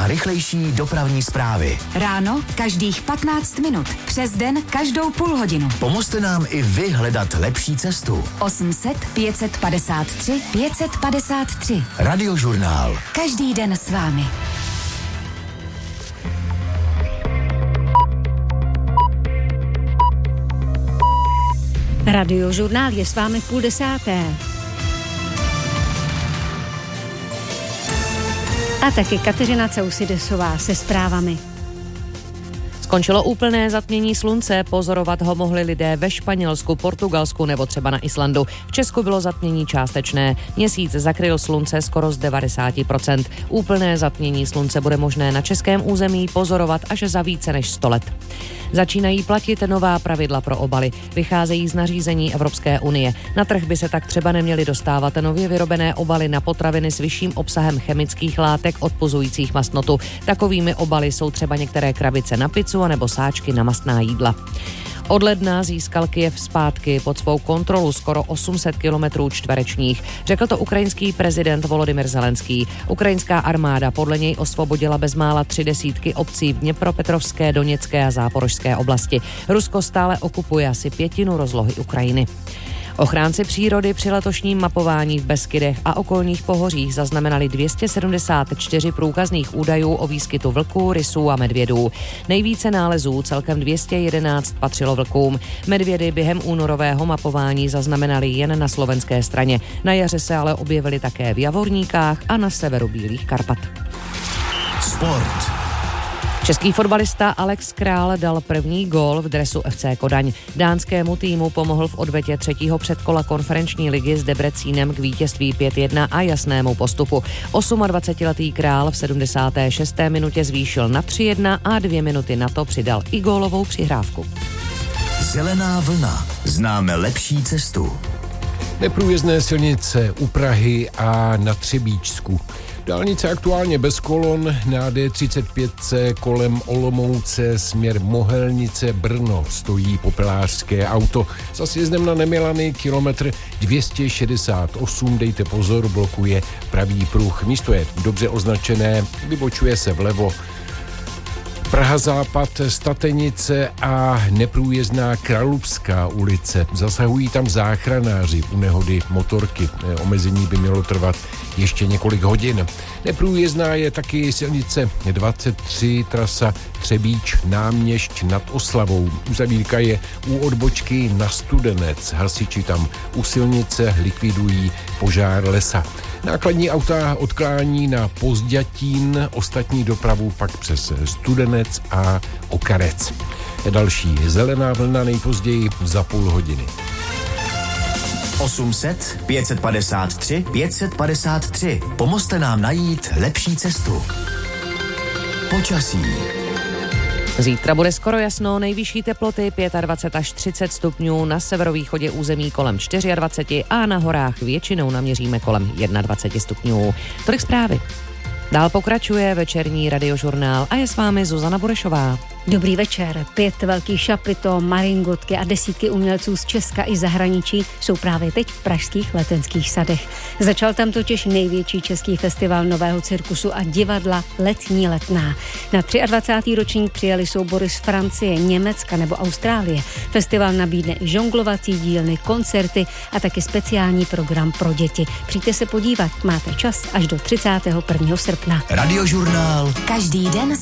a rychlejší dopravní zprávy. Ráno každých 15 minut. Přes den každou půl hodinu. Pomozte nám i vy hledat lepší cestu. 800 553 553. Radiožurnál. Každý den s vámi. Radiožurnál je s vámi 9:30. A taky Kateřina Ceusidesová se zprávami. Skončilo úplné zatmění slunce, pozorovat ho mohli lidé ve Španělsku, Portugalsku nebo třeba na Islandu. V Česku bylo zatmění částečné. Měsíc zakryl slunce skoro z 90%. Úplné zatmění slunce bude možné na českém území pozorovat až za více než 100 let. Začínají platit nová pravidla pro obaly. Vycházejí z nařízení Evropské unie. Na trh by se tak třeba neměly dostávat nově vyrobené obaly na potraviny s vyšším obsahem chemických látek odpuzujících mastnotu. Takovými obaly jsou třeba některé krabice na pizzu nebo sáčky na mastná jídla. Od ledna získal Kyjev zpátky pod svou kontrolu skoro 800 kilometrů čtverečních. Řekl to ukrajinský prezident Volodymyr Zelenský. Ukrajinská armáda podle něj osvobodila bezmála 30 obcí v Dněpropetrovské, Doněcké a Záporožské oblasti. Rusko stále okupuje asi 1/5 rozlohy Ukrajiny. Ochránci přírody při letošním mapování v Beskydech a okolních pohořích zaznamenali 274 průkazných údajů o výskytu vlků, rysů a medvědů. Nejvíce nálezů, celkem 211, patřilo vlkům. Medvědy během únorového mapování zaznamenali jen na slovenské straně. Na jaře se ale objevily také v Javorníkách a na severu Bílých Karpat. Sport. Český fotbalista Alex Král dal první gól v dresu FC Kodaň. Dánskému týmu pomohl v odvetě 3. předkola konferenční ligy s Debrecínem k vítězství 5-1 a jasnému postupu. 28letý Král v 76. minutě zvýšil na 3-1 a 2 minuty na to přidal i gólovou přihrávku. Zelená vlna. Známe lepší cestu. Neprůjezdné silnice u Prahy a na Třebíčsku. Dálnice aktuálně bez kolon, na D35 kolem Olomouce směr Mohelnice Brno stojí popelářské auto. Za sjezdem na Nemilany kilometr 268, dejte pozor, blokuje pravý pruh. Místo je dobře označené, vybočuje se vlevo. Praha západ, Statenice a neprůjezdná Kralupská ulice. Zasahují tam záchranáři u nehody motorky. Omezení by mělo trvat ještě několik hodin. Neprůjezdná je taky silnice 23, trasa Třebíč, Náměšť nad Oslavou. Uzavírka je u odbočky na Studenec. Hasiči tam u silnice likvidují požár lesa. Nákladní auta odklání na Pozdětín, ostatní dopravu pak přes Studenec a Okarec. Další zelená vlna nejpozději za půl hodiny. 800 553 553. Pomozte nám najít lepší cestu. Počasí. Zítra bude skoro jasno, nejvyšší teploty 25 až 30 stupňů, na severovýchodě území kolem 24 a na horách většinou naměříme kolem 21 stupňů. Tolik zprávy. Dál pokračuje večerní radiožurnál a je s vámi Zuzana Burešová. Dobrý večer. 5 velkých šapito, maringotky a desítky umělců z Česka i zahraničí jsou právě teď v pražských Letenských sadech. Začal tam totiž největší český festival nového cirkusu a divadla Letní letná. Na 23. ročník přijeli soubory z Francie, Německa nebo Austrálie. Festival nabídne i žonglovací dílny, koncerty a taky speciální program pro děti. Přijďte se podívat, máte čas až do 31. srpna. Radiožurnál. Každý den